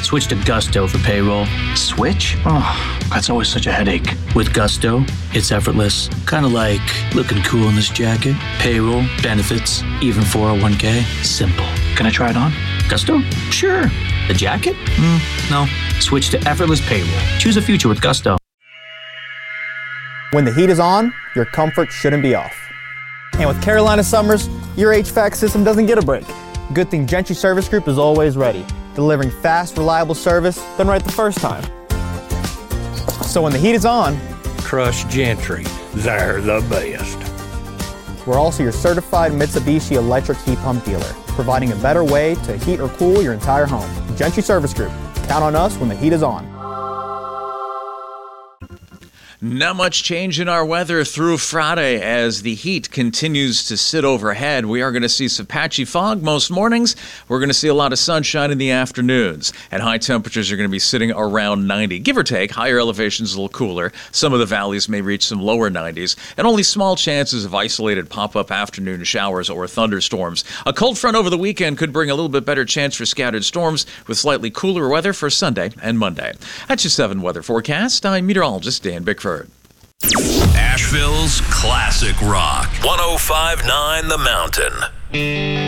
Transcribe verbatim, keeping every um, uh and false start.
Switch to Gusto for payroll. Switch? Oh, that's always such a headache. With Gusto, it's effortless. Kind of like looking cool in this jacket. Payroll, benefits, even four oh one k. Simple. Can I try it on? Gusto? Sure. The jacket? Mm, no. Switch to effortless payroll. Choose a future with Gusto. When the heat is on, your comfort shouldn't be off. And with Carolina Summers, your H V A C system doesn't get a break. Good thing Gentry Service Group is always ready, delivering fast, reliable service done right the first time. So when the heat is on, trust Gentry. They're the best. We're also your certified Mitsubishi electric heat pump dealer, providing a better way to heat or cool your entire home. Gentry Service Group. Count on us when the heat is on. Not much change in our weather through Friday as the heat continues to sit overhead. We are going to see some patchy fog most mornings. We're going to see a lot of sunshine in the afternoons. And high temperatures are going to be sitting around ninety. Give or take, higher elevations a little cooler. Some of the valleys may reach some lower nineties. And only small chances of isolated pop-up afternoon showers or thunderstorms. A cold front over the weekend could bring a little bit better chance for scattered storms with slightly cooler weather for Sunday and Monday. That's your seven weather forecast. I'm meteorologist Dan Bickford. Asheville's classic rock. one oh five point nine The Mountain.